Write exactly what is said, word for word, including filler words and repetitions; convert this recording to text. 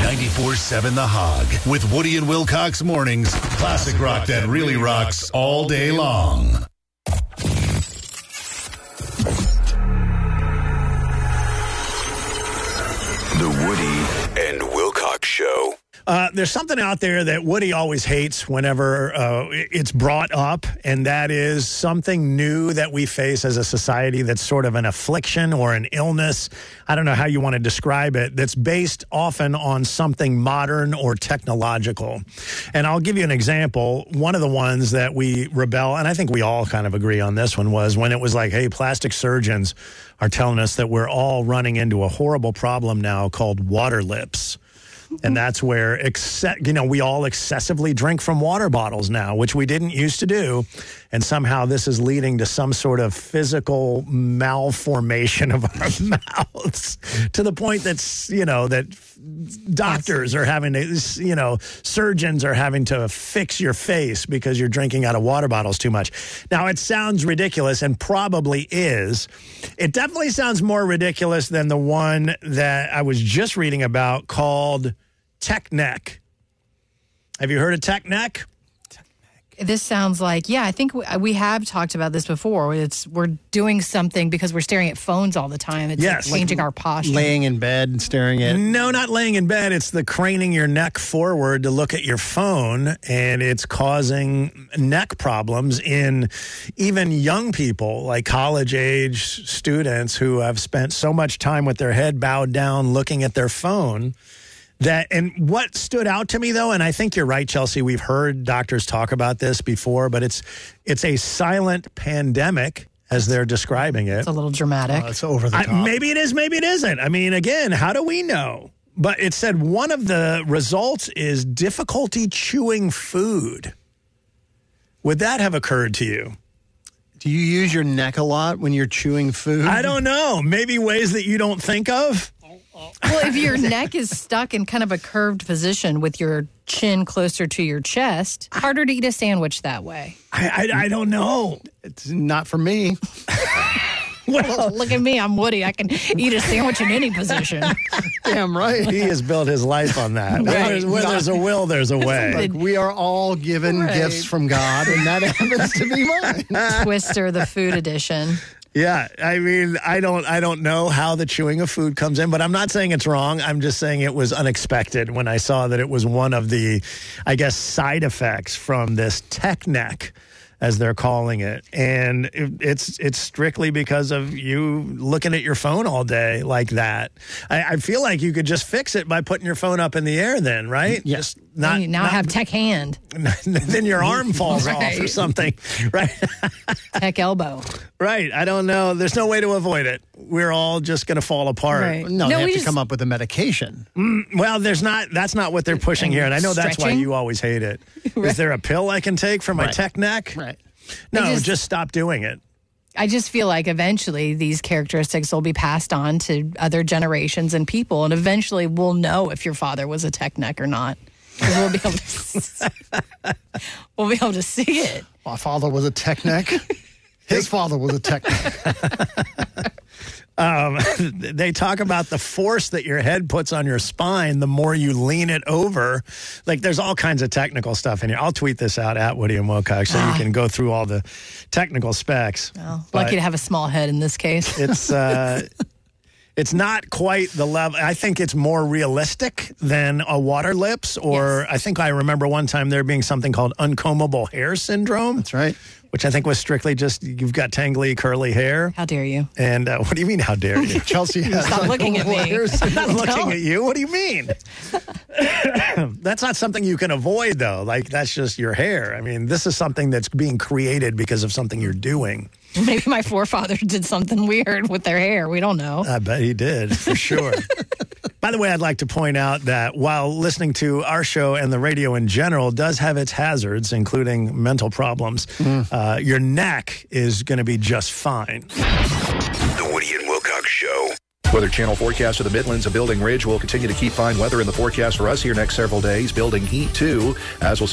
ninety-four seven The Hog with Woody and Wilcox mornings. Classic rock that really rocks all day long. The Woody and Wilcox Show. Uh, there's something out there that Woody always hates whenever uh, it's brought up, and that is something new that we face as a society that's sort of an affliction or an illness. I don't know how you want to describe it, that's based often on something modern or technological. And I'll give you an example. One of the ones that we rebel, and I think we all kind of agree on this one, was when it was like, hey, plastic surgeons are telling us that we're all running into a horrible problem now called water lips. And that's where, ex- you know, we all excessively drink from water bottles now, which we didn't used to do. And somehow this is leading to some sort of physical malformation of our mouths to the point that's, you know, that doctors are having to, you know, surgeons are having to fix your face because you're drinking out of water bottles too much. Now, it sounds ridiculous and probably is. It definitely sounds more ridiculous than the one that I was just reading about called Tech Neck. Have you heard of Tech Neck? This sounds like, yeah, I think we, we have talked about this before. It's we're doing something because we're staring at phones all the time. It's yes. like changing our posture. Laying in bed and staring at... No, not laying in bed. It's the craning your neck forward to look at your phone, and it's causing neck problems in even young people, like college-age students who have spent so much time with their head bowed down looking at their phone. That and what stood out to me, though, and I think you're right, Chelsea, we've heard doctors talk about this before, but it's it's a silent pandemic, as they're describing it. It's a little dramatic. Uh, it's over the top. I, maybe it is, maybe it isn't. I mean, again, how do we know? But it said one of the results is difficulty chewing food. Would that have occurred to you? Do you use your neck a lot when you're chewing food? I don't know. Maybe ways that you don't think of? Well, if your neck is stuck in kind of a curved position with your chin closer to your chest, harder to eat a sandwich that way. I, I, I don't know. It's not for me. Well, look at me. I'm Woody. I can eat a sandwich in any position. Damn right. He has built his life on that. Where, Right. there's, where there's a will, there's a way. Like, we are all given Right. gifts from God, and that happens to be mine. Twister, the food edition. Yeah, I mean, I don't, I don't know how the chewing of food comes in, but I'm not saying it's wrong. I'm just saying it was unexpected when I saw that it was one of the, I guess, side effects from this tech neck, as they're calling it. And it, it's it's strictly because of you looking at your phone all day like that. I, I feel like you could just fix it by putting your phone up in the air then, right? Yeah. Just not, You now not- have tech hand, then your arm falls off or Right. something, right? tech elbow. Right. I don't know. There's no way to avoid it. We're all just going to fall apart. Right. No, No, they have we to just- come up with a medication. Well, there's not. That's not what they're pushing here, and I know that's why Stretching? you always hate it. Is there a pill I can take for my Right. tech neck? Right. No, They just, just- stop doing it. I just feel like eventually these characteristics will be passed on to other generations and people, and eventually we'll know if your father was a tech neck or not. 'Cause We'll be able to, we'll be able to see it. My father was a tech neck. His father was a tech neck. Um, they talk about the force that your head puts on your spine the more you lean it over. Like, there's all kinds of technical stuff in here. I'll tweet this out at Woody and Wilcox so you can go through all the technical specs. Well, But lucky to have a small head in this case. It's uh, it's not quite the level. I think it's more realistic than a water lips, or Yes. I think I remember one time there being something called uncombable hair syndrome. That's right. Which I think was strictly just you've got tangly, curly hair. How dare you? And uh, what do you mean, how dare you? Chelsea has Stop looking at me. I'm not looking at you. What do you mean? That's not something you can avoid, though. Like, that's just your hair. I mean, this is something that's being created because of something you're doing. Maybe my forefathers did something weird with their hair. We don't know. I bet he did, for sure. By the way, I'd like to point out that while listening to our show and the radio in general does have its hazards, including mental problems, mm. uh, your neck is going to be just fine. The Woody and Wilcox Show. Weather Channel forecast for the Midlands and Building Ridge will continue to keep fine weather in the forecast for us here next several days. Building heat, too, as we'll see